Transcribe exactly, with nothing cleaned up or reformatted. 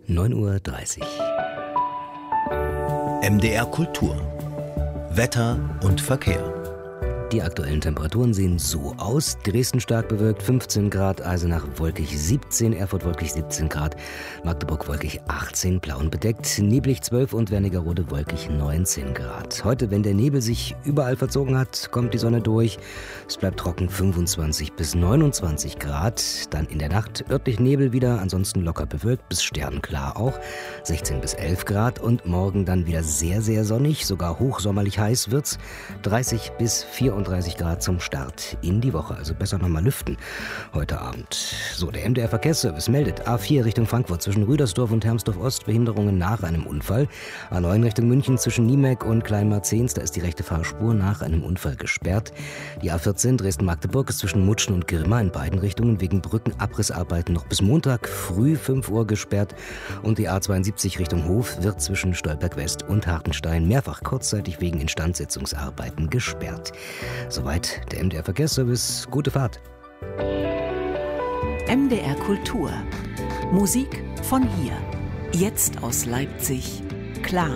neun Uhr dreißig. M D R Kultur. Wetter und Verkehr. Die aktuellen Temperaturen sehen so aus. Dresden stark bewölkt fünfzehn Grad, Eisenach wolkig siebzehn, Erfurt wolkig siebzehn Grad, Magdeburg wolkig achtzehn, blau und bedeckt, neblig zwölf und Wernigerode wolkig neunzehn Grad. Heute, wenn der Nebel sich überall verzogen hat, kommt die Sonne durch. Es bleibt trocken fünfundzwanzig bis neunundzwanzig Grad. Dann in der Nacht örtlich Nebel wieder, ansonsten locker bewölkt bis sternklar auch, sechzehn bis elf Grad. Und morgen dann wieder sehr, sehr sonnig, sogar hochsommerlich heiß wird's, dreißig bis vierunddreißig Grad zum Start in die Woche. Also besser nochmal lüften heute Abend. So, der M D R-Verkehrsservice meldet A vier Richtung Frankfurt zwischen Rüdersdorf und Hermsdorf-Ost Behinderungen nach einem Unfall. A neun Richtung München zwischen Niemek und Kleinmarzens, da ist die rechte Fahrspur nach einem Unfall gesperrt. Die A vierzehn Dresden-Magdeburg ist zwischen Mutschen und Girma in beiden Richtungen wegen Brückenabrissarbeiten noch bis Montag früh fünf Uhr gesperrt. Und die A zweiundsiebzig Richtung Hof wird zwischen Stolberg West und Hartenstein mehrfach kurzzeitig wegen Instandsetzungsarbeiten gesperrt. Soweit der M D R-Verkehrsservice. Gute Fahrt. M D R Kultur. Musik von hier. Jetzt aus Leipzig. Klan.